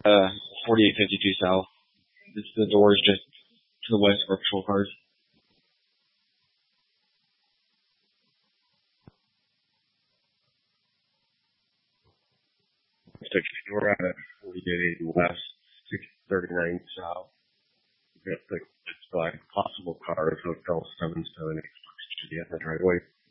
Uh, 4852 South. It's the doors just to the west of our patrol cars. We're out at 4880 West, 639 South. We've got the, it's like possible cars, Hotel 778 to the end of the driveway.